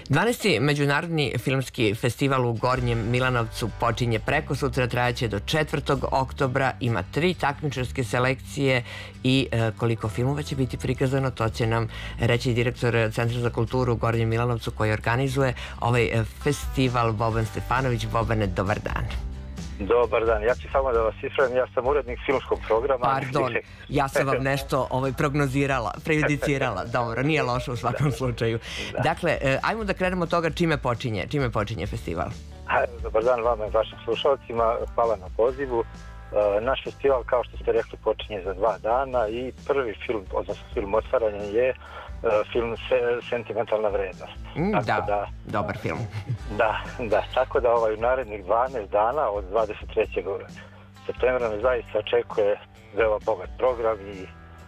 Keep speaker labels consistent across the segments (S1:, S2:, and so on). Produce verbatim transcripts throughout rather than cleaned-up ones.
S1: dvanaesti. Međunarodni filmski festival u Gornjem Milanovcu počinje preko sutra, trajaće do četvrtog oktobra, ima tri takmičarske selekcije i e, koliko filmova će biti prikazano, to će nam reći direktor Centra za kulturu u Gornjem Milanovcu koji organizuje ovaj festival, Boban Stefanović. Bobane, dobar dan.
S2: Dobar dan, ja ću samo da vas ispravim, ja sam urednik filmskog programa.
S1: Pardon, ja sam vam nešto ovaj, prognozirala, prejudicirala, dobro, nije loše u svakom slučaju. Dakle, ajmo da krenemo od toga čime počinje, čime počinje festival.
S2: Dobar dan vama i vašim slušalcima, hvala na pozivu. Naš festival, kao što ste rekli, počinje za dva dana i prvi film, odnosno film otvaranja je film Sentimentalna vrednost.
S1: Mm, da, da, dobar film.
S2: Da, da, tako da ovaj, u narednih dvanaest dana od dvadeset trećeg septembra me zaista očekuje veoma bogat program i e,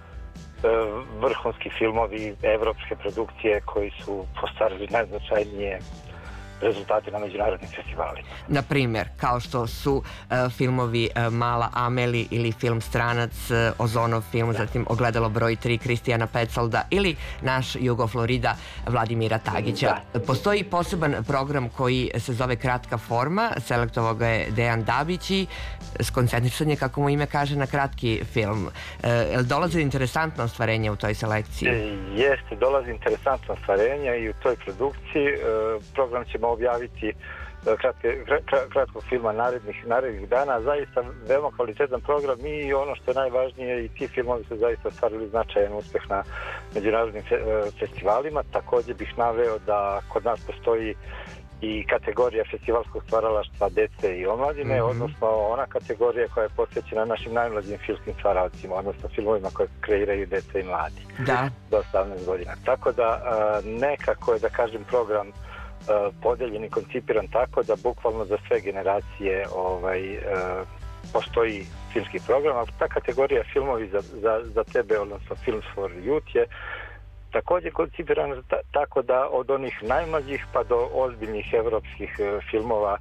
S2: vrhunski filmovi, evropske produkcije koji su postavili najznačajnije rezultati na međunarodnim festivalima.
S1: Na primjer, kao što su uh, filmovi uh, Mala Ameli ili film Stranac, uh, Ozonov film, da. Zatim Ogledalo broj tri Kristijana Petsolda ili naš Jugo Florida Vladimira Tagića. Da. Postoji poseban program koji se zove Kratka forma, selektovao ga je Dejan Dabić i skoncentrisan je, kako mu ime kaže, na kratki film. Uh, dolaze interesantno ostvarenje u toj selekciji?
S2: E, jeste, dolazi interesantno ostvarenje i u toj produkciji uh, program ćemo objaviti kratke, kratkog filma narednih, narednih dana. Zaista veoma kvalitetan program i ono što je najvažnije, i ti filmovi su zaista ostvarili značajan uspeh na međunarodnim festivalima. Također bih naveo da kod nas postoji i kategorija festivalskog stvaralaštva dece i omladine, mm-hmm. odnosno ona kategorija koja je posvećena našim najmlađim filmskim stvaralcima, odnosno filmovima koje kreiraju dece i mladi.
S1: Da.
S2: Do osamnaest godina. Tako da nekako je, da kažem, program podeljen i koncipiran tako da bukvalno za sve generacije ovaj, postoji filmski program, ali ta kategorija filmovi za, za, za tebe, odnosno Films for Youth, je također koncipirana tako da od onih najmlađih pa do ozbiljnih evropskih filmova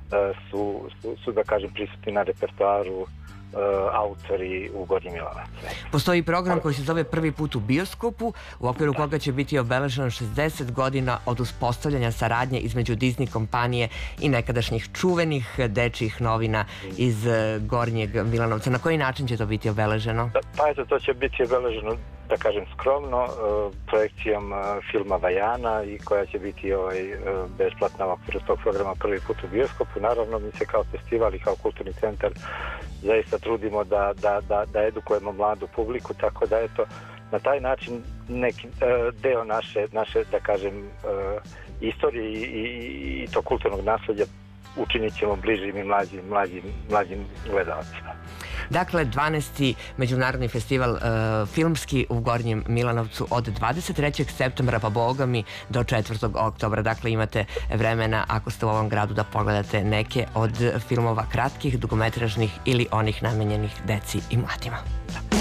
S2: su, su, su da kažem, prisutni na repertoaru Uh, autori u Gornji Milanovac.
S1: Postoji program koji se zove Prvi put u bioskopu, u okviru koga će biti obeleženo šezdeset godina od uspostavljanja saradnje između Disney kompanije i nekadašnjih čuvenih dečjih novina iz Gornjeg Milanovca. Na koji način će to biti obeleženo?
S2: Pa eto, to će biti obeleženo, da kažem, skromno, projekcijom filma Vajana, i koja će biti ovaj, besplatna u okviru tog programa Prvi put u bioskopu. Naravno, mi se kao festival i kao kulturni centar zaista trudimo da, da, da, da edukujemo mladu publiku, tako da eto, na taj način neki deo naše, naše da kažem, istorije i, i, i to kulturnog nasledja učinit ćemo bližim i mlađim, mlađim, mlađim gledalcima.
S1: Dakle, dvanaesti. Međunarodni festival uh, filmski u Gornjem Milanovcu od dvadeset trećeg septembra pa boga mi do četvrtog oktobra. Dakle, imate vremena, ako ste u ovom gradu, da pogledate neke od filmova kratkih, dugometražnih ili onih namenjenih deci i mladima.